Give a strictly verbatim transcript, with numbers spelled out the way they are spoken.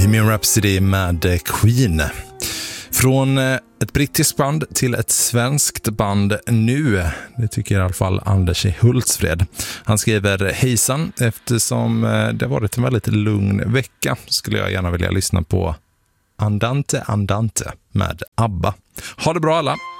Bohemian Rhapsody med Queen. Från ett brittiskt band till ett svenskt band nu. Det tycker i alla fall Anders Hultsfred. Han skriver: hejsan, eftersom det har varit en väldigt lugn vecka skulle jag gärna vilja lyssna på Andante Andante med ABBA. Ha det bra alla!